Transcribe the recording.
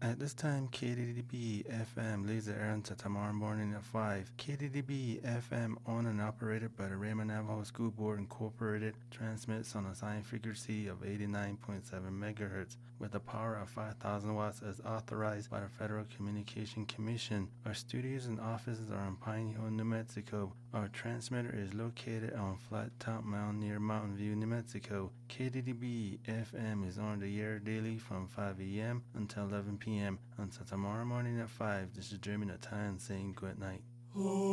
At this time, KDDB FM leaves the air until tomorrow morning at 5. KDDB FM, owned and operated by the Raymond Navajo School Board Incorporated, transmits on a assigned frequency of 89.7 megahertz with a power of 5,000 watts as authorized by the Federal Communication Commission. Our studios and offices are in Pine Hill, New Mexico. Our transmitter is located on Flat Top Mountain near Mountain View, New Mexico. KDDB FM is on the air daily from 5 a.m. until 11 p.m. Until tomorrow morning at 5. This is Jeremy Natan saying good night.